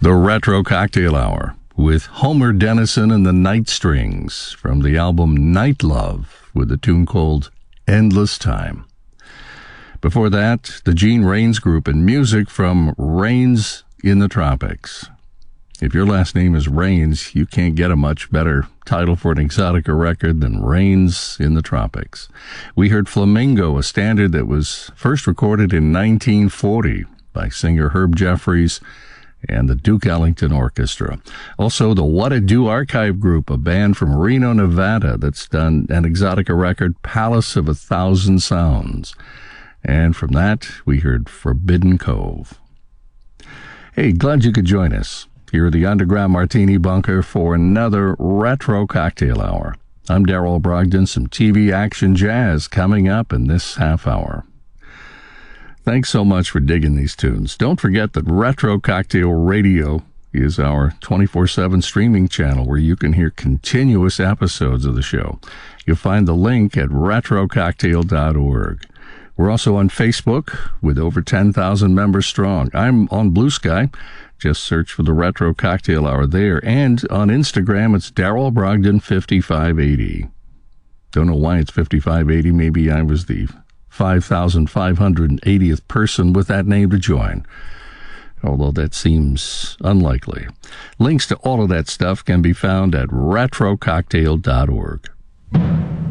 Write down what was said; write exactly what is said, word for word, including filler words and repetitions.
The Retro Cocktail Hour with Homer Dennison and the Night Strings from the album Night Love with a tune called Endless Time. Before that, the Gene Rains Group and music from Rains in the Tropics. If your last name is Rains, you can't get a much better title for an Exotica record than Rains in the Tropics. We heard Flamingo, a standard that was first recorded in nineteen forty by singer Herb Jeffries and the Duke Ellington Orchestra. Also, the What It Do Archive Group, a band from Reno, Nevada, that's done an Exotica record, Palace of a Thousand Sounds. And from that, we heard Forbidden Cove. Hey, glad you could join us here at the Underground Martini Bunker for another Retro Cocktail Hour. I'm Darrell Brogdon. Some T V action jazz coming up in this half hour. Thanks so much for digging these tunes. Don't forget that Retro Cocktail Radio is our twenty-four seven streaming channel where you can hear continuous episodes of the show. You'll find the link at retro cocktail dot org. We're also on Facebook with over ten thousand members strong. I'm on Blue Sky. Just search for the Retro Cocktail Hour there. And on Instagram, it's Darrell Brogdon fifty-five eighty. Don't know why it's fifty-five eighty. Maybe I was the five thousand five hundred eightieth person with that name to join, although that seems unlikely. Links to all of that stuff can be found at retro cocktail dot org.